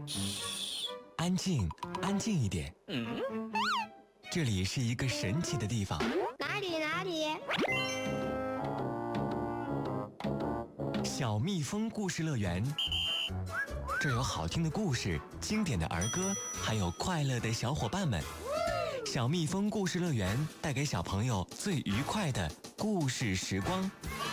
安静，安静一点。这里是一个神奇的地方。 哪里？ 小蜜蜂故事乐园。这有好听的故事、经典的儿歌，还有快乐的小伙伴们。小蜜蜂故事乐园带给小朋友最愉快的故事时光。